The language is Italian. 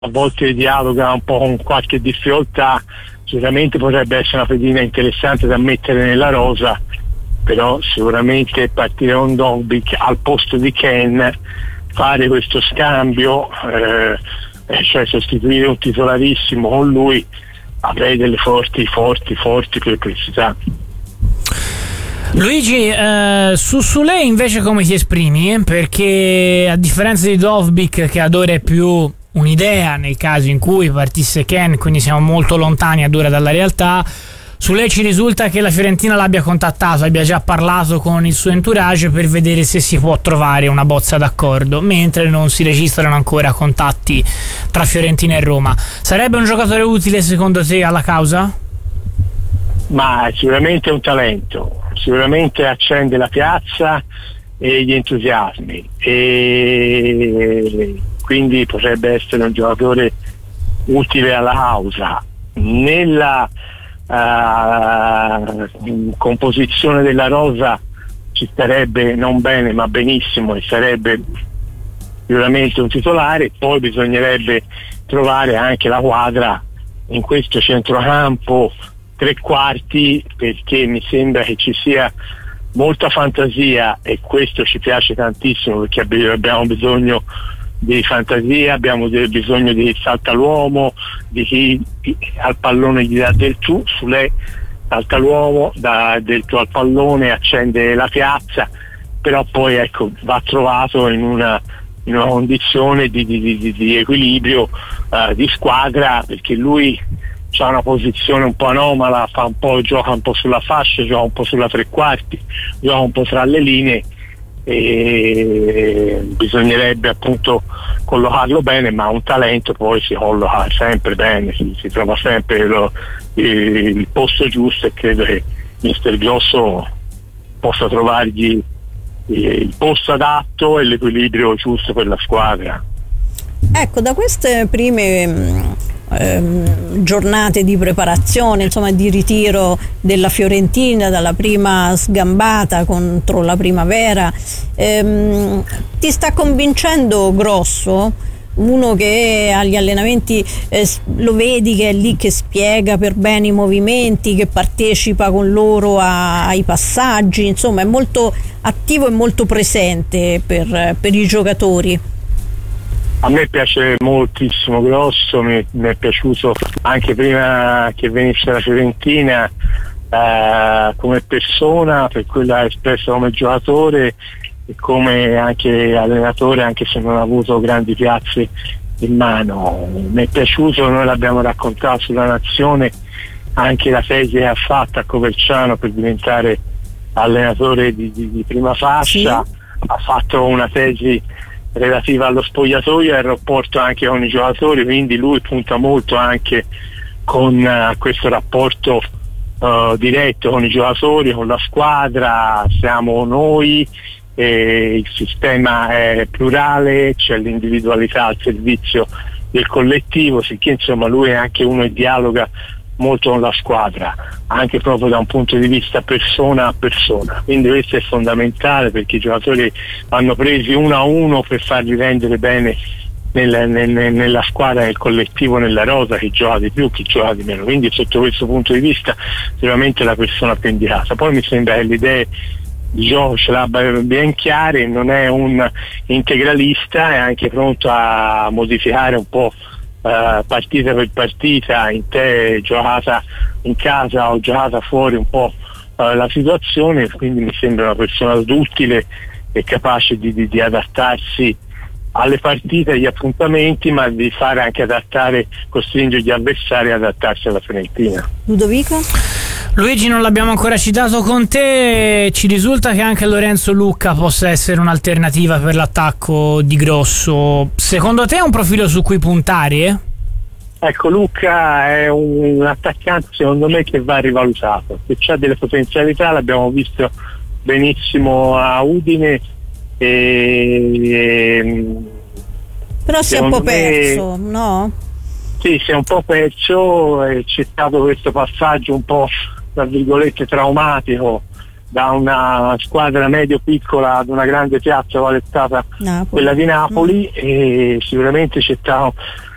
a volte dialoga un po' con qualche difficoltà, sicuramente potrebbe essere una pedina interessante da mettere nella rosa, però sicuramente partire con Dovbyk al posto di Ken, fare questo scambio, cioè sostituire un titolarissimo con lui, avrei delle forti perplessità. Luigi, su Sule invece come ti esprimi? Perché a differenza di Dovbyk, che ad ora è più un'idea nel caso in cui partisse Ken, quindi siamo molto lontani ad ora dalla realtà, Sule ci risulta che la Fiorentina l'abbia contattato, abbia già parlato con il suo entourage per vedere se si può trovare una bozza d'accordo, mentre non si registrano ancora contatti tra Fiorentina e Roma. Sarebbe un giocatore utile secondo te alla causa? Ma sicuramente è un talento, sicuramente accende la piazza e gli entusiasmi, e quindi potrebbe essere un giocatore utile alla causa. Nella composizione della rosa ci starebbe non bene ma benissimo, e sarebbe sicuramente un titolare. Poi bisognerebbe trovare anche la quadra in questo centrocampo tre quarti, perché mi sembra che ci sia molta fantasia, e questo ci piace tantissimo perché abbiamo bisogno di fantasia, abbiamo bisogno di chi salta l'uomo, di chi al pallone gli dà del tu. Sule salta l'uomo, dà del tu al pallone, accende la piazza, però poi ecco va trovato in una condizione di equilibrio di squadra, perché lui c'ha una posizione un po' anomala, gioca un po' sulla fascia, gioca un po' sulla tre quarti, gioca un po' tra le linee, e bisognerebbe appunto collocarlo bene, ma un talento poi si colloca sempre bene, si trova sempre il posto giusto, e credo che Mister Grosso possa trovargli il posto adatto e l'equilibrio giusto per la squadra. Ecco, da queste prime giornate di preparazione, insomma di ritiro della Fiorentina dalla prima sgambata contro la Primavera, ti sta convincendo Grosso? Uno che agli allenamenti lo vedi che è lì che spiega per bene i movimenti, che partecipa con loro ai passaggi, insomma è molto attivo e molto presente per i giocatori. A me piace moltissimo Grosso, mi è piaciuto anche prima che venisse la Fiorentina come persona, per quella espressa come giocatore e come anche allenatore, anche se non ha avuto grandi piazze in mano. Mi è piaciuto, noi l'abbiamo raccontato sulla Nazione, anche la tesi che ha fatto a Coverciano per diventare allenatore di prima fascia. Sì. Ha fatto una tesi relativa allo spogliatoio e al rapporto anche con i giocatori, quindi lui punta molto anche con questo rapporto diretto con i giocatori, con la squadra. Siamo noi, il sistema è plurale, c'è l'individualità al servizio del collettivo, sicché insomma lui è anche uno che dialoga molto con la squadra, anche proprio da un punto di vista persona a persona, quindi questo è fondamentale, perché i giocatori vanno presi uno a uno per farli rendere bene nella squadra, nel collettivo, nella rosa, chi gioca di più, chi gioca di meno, quindi sotto questo punto di vista sicuramente la persona più indicata. Poi mi sembra che le idee di gioco ce l'abbia ben chiare, non è un integralista, è anche pronto a modificare un po' partita per partita, giocata in casa o giocata fuori, un po' la situazione, quindi mi sembra una persona duttile e capace di adattarsi alle partite, agli appuntamenti, ma di fare anche costringere gli avversari ad adattarsi alla Fiorentina. Ludovico? Luigi, non l'abbiamo ancora citato con te, ci risulta che anche Lorenzo Lucca possa essere un'alternativa per l'attacco di Grosso. Secondo te è un profilo su cui puntare? Ecco, Lucca è un attaccante secondo me che va rivalutato, che ha delle potenzialità, l'abbiamo visto benissimo a Udine, però si è un po' perso, no? Sì, si è un po' perso, c'è stato questo passaggio un po' tra virgolette traumatico da una squadra medio-piccola ad una grande piazza quale è stata quella di Napoli, e sicuramente c'è stato